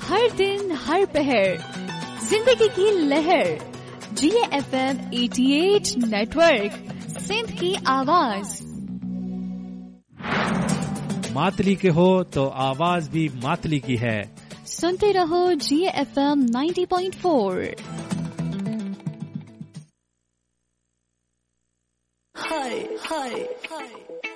हर दिन हर पहर जिंदगी की लहर GFM 88 नेटवर्क सिंध की आवाज। मातली के हो तो आवाज भी मातली की है। सुनते रहो GFM 90.4। हाय हाय हाय